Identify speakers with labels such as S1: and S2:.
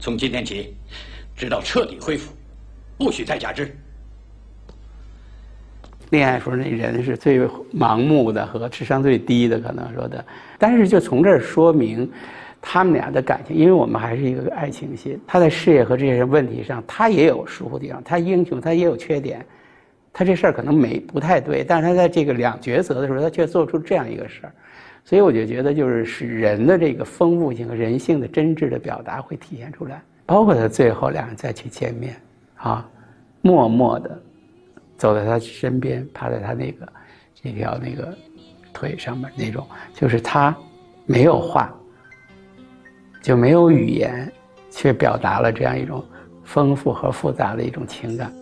S1: 从今天起，直到彻底恢复，不许再假肢。
S2: 恋爱时候那人是最盲目的和智商最低的，可能说的。但是就从这儿说明，他们俩的感情，因为我们还是一个爱情戏，他在事业和这些问题上，他也有疏忽地方，他英雄，他也有缺点，他这事儿可能不太对，但是他在这个两角色的时候，他却做出这样一个事儿，所以我就觉得就是使人的这个丰富性和人性的真挚的表达会体现出来，包括他最后两人再去见面，啊，默默的走在他身边，趴在他这条腿上面那种，就是他没有话，就没有语言，却表达了这样一种丰富和复杂的一种情感。